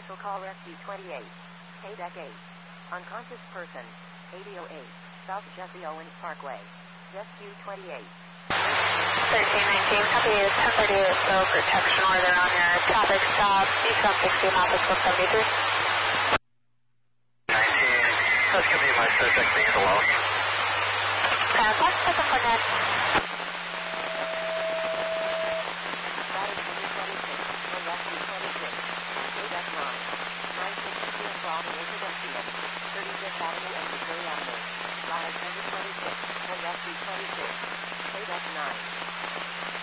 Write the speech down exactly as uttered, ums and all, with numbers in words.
Special call Rescue twenty-eight. K-Deck eight. Unconscious person. eighty oh eight. South Jesse Owens Parkway. Rescue twenty-eight. thirteen nineteen, copy is ten thirty-eight, so protection order on your traffic stop, eastbound sixteen, office one seventy-three. nineteen, let's give me my subject being alone. Transport, second for net.